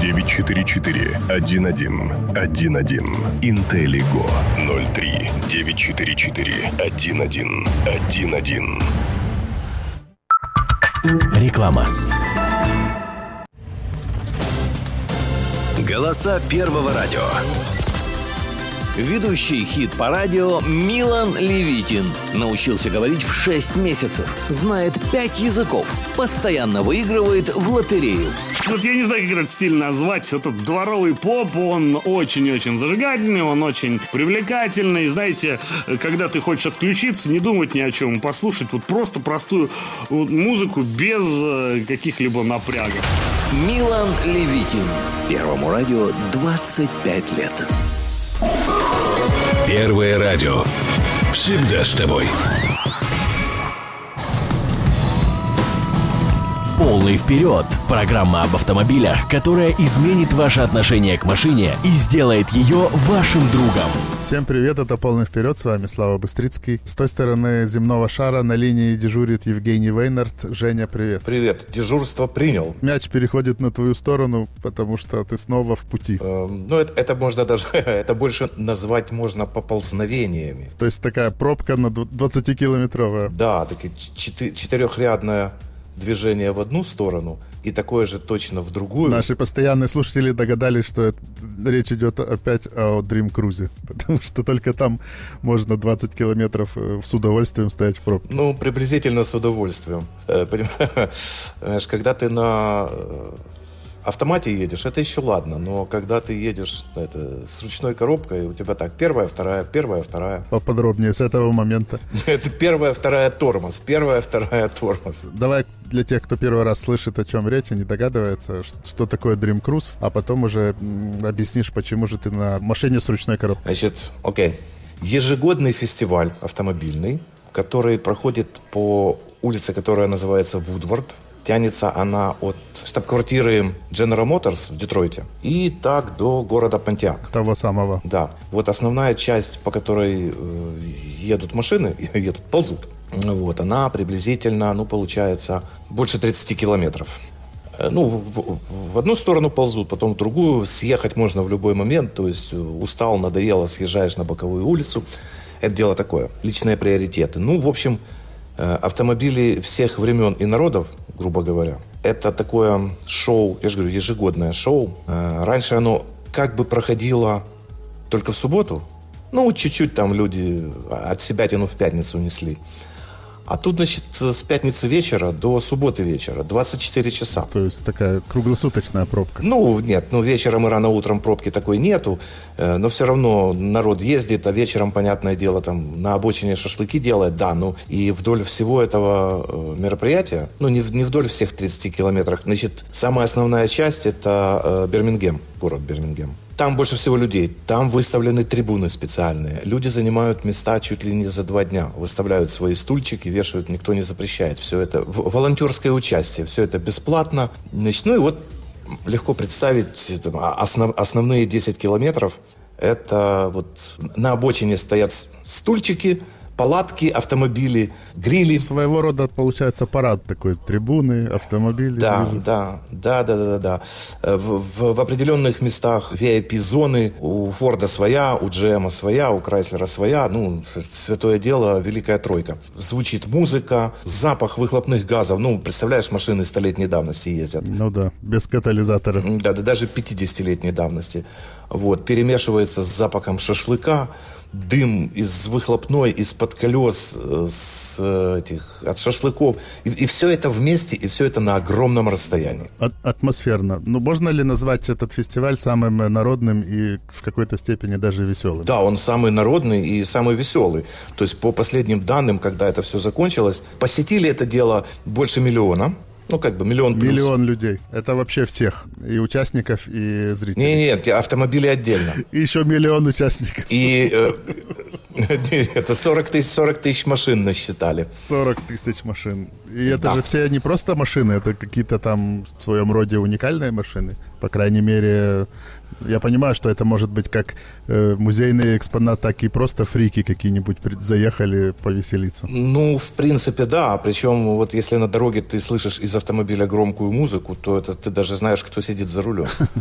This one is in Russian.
944-11-11. Интеллиго 03-944-11-11. Реклама. Голоса Первого радио. Ведущий хит-по-радио Милан Левитин научился говорить в 6 месяцев, знает 5 языков, постоянно выигрывает в лотерею. Вот я не знаю, как этот стиль назвать. Это дворовый поп, он очень-очень зажигательный, он очень привлекательный. Знаете, когда ты хочешь отключиться, не думать ни о чем, послушать вот просто простую музыку без каких-либо напрягов. Милан Левитин. Первому радио 25 лет. Первое радио. Всегда с тобой. Полный вперед! Программа об автомобилях, которая изменит ваше отношение к машине и сделает ее вашим другом. Всем привет, это «Полный вперед», с вами Слава Быстрицкий. С той стороны земного шара на линии дежурит Евгений Вейнард. Женя, привет. Привет, дежурство принял. Мяч переходит на твою сторону, потому что ты снова в пути. Ну, это можно даже, это больше назвать можно поползновениями. То есть такая пробка на 20-километровая. Да, такие четырехрядное движение в одну сторону и такое же точно в другую. Наши постоянные слушатели догадались, что речь идет опять о Dream Cruise, потому что только там можно 20 километров с удовольствием стоять в пробке. Ну, приблизительно с удовольствием. Понимаешь, когда ты на автомате едешь, это еще ладно, но когда ты едешь с ручной коробкой, у тебя так, первая, вторая. Поподробнее с этого момента. Это первая, вторая, тормоз. Первая, вторая, тормоз. Давай для тех, кто первый раз слышит, о чем речь, и не догадывается, что такое Dream Cruise, а потом уже объяснишь, почему же ты на машине с ручной коробкой. Значит, окей. Ежегодный фестиваль автомобильный, который проходит по улице, которая называется Вудвард. Тянется она от штаб-квартиры General Motors в Детройте и так до города Понтиак. Того самого. Да. Вот основная часть, по которой едут машины, ползут, вот, она приблизительно, получается, больше 30 километров. В одну сторону ползут, потом в другую. Съехать можно в любой момент. То есть устал, надоело, съезжаешь на боковую улицу. Это дело такое. Личные приоритеты. В общем, автомобили всех времен и народов, грубо говоря, это такое шоу, я же говорю, ежегодное шоу. Раньше оно как бы проходило только в субботу. Чуть-чуть там люди от себятину в пятницу несли. А тут, значит, с пятницы вечера до субботы вечера 24 часа. То есть такая круглосуточная пробка. Нет, вечером и рано утром пробки такой нету. Но все равно народ ездит, а вечером, понятное дело, там на обочине шашлыки делает, да. И вдоль всего этого мероприятия, не вдоль всех 30 километрах, значит, самая основная часть это Бирмингем, город Бирмингем. Там больше всего людей, там выставлены трибуны специальные. Люди занимают места чуть ли не за 2 дня. Выставляют свои стульчики, вешают, никто не запрещает. Все это волонтерское участие, все это бесплатно. Значит, и вот легко представить, основные 10 километров, это вот на обочине стоят стульчики, палатки, автомобили, грили. Своего рода, получается, парад такой, трибуны, автомобили. Да. В определенных местах VIP-зоны у Форда своя, у GM своя, у Крайслера своя. Святое дело, великая тройка. Звучит музыка, запах выхлопных газов. Представляешь, машины 100-летней давности ездят. Без катализаторов. Да, даже 50-летней давности. Вот, перемешивается с запахом шашлыка. Дым из выхлопной, из-под колес, от шашлыков. И все это вместе, и все это на огромном расстоянии. Атмосферно. Можно ли назвать этот фестиваль самым народным и в какой-то степени даже веселым? Да, он самый народный и самый веселый. То есть по последним данным, когда это все закончилось, посетили это дело больше 1 миллиона. Миллион плюс. Миллион людей. Это вообще всех. И участников, и зрителей. Нет, автомобили отдельно. И еще 1 миллион участников. И это 40 тысяч машин насчитали. 40 тысяч машин. И это же все не просто машины, это какие-то там в своем роде уникальные машины. По крайней мере, я понимаю, что это может быть как музейный экспонат, так и просто фрики какие-нибудь заехали повеселиться. В принципе, да. Причем, вот если на дороге ты слышишь из автомобиля громкую музыку, то это ты даже знаешь, кто сидит за рулем.